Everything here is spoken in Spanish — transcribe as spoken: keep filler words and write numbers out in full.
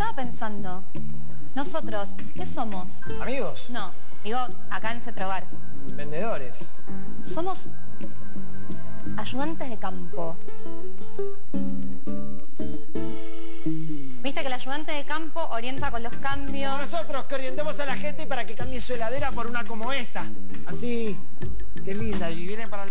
estaba pensando. Nosotros, ¿qué somos? ¿Amigos? No, digo, acá en Cetrogar. Vendedores. Somos ayudantes de campo. Viste que el ayudante de campo orienta con los cambios. Como nosotros que orientemos a la gente para que cambie su heladera por una como esta. Así, que linda, y vienen para